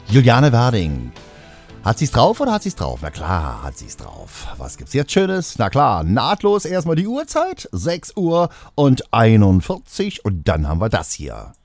Juliane Werding. Hat sie's drauf oder hat sie's drauf? Na klar, hat sie's drauf. Was gibt's jetzt Schönes? Na klar, nahtlos erstmal die Uhrzeit. 6 Uhr und 41 und dann haben wir das hier.